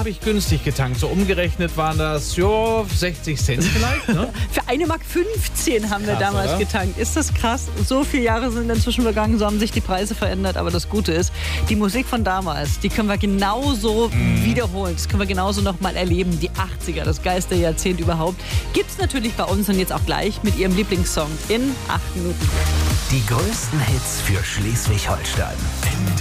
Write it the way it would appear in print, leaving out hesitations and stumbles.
habe ich günstig getankt. So umgerechnet waren das 60 Cent vielleicht. Ne? Für 1,15 Mark haben wir Krass, damals oder? getankt. Ist das krass? So viele Jahre sind inzwischen vergangen, so haben sich die Preise verändert. Aber das Gute ist, die Musik von damals, die können wir genauso wiederholen. Das können wir genauso nochmal erleben. Die 80er, das geilste Jahrzehnt überhaupt. Gibt's natürlich bei uns und jetzt auch gleich mit ihrem Lieblingssong in 8 Minuten. Die größten Hits für Schleswig-Holstein.